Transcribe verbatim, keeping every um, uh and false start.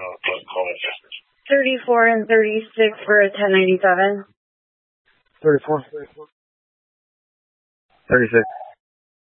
thirty-four and thirty-six for a ten ninety-seven. thirty-four. thirty-six.